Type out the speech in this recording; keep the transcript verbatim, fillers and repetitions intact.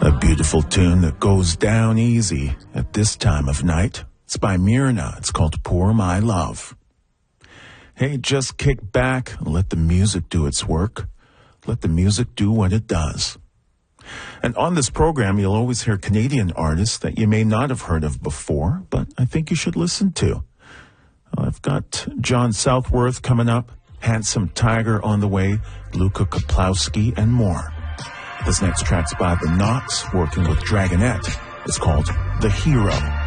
A beautiful tune that goes down easy at this time of night. It's by Myrna. It's called Pour My Love. Hey, just kick back and let the music do its work. Let the music do what it does. And on this program, you'll always hear Canadian artists that you may not have heard of before, but I think you should listen to. I've got John Southworth coming up, Handsome Tiger on the way, Luka Kaplowski, and more. This next track's by The Knots, working with Dragonette. It's called The Hero.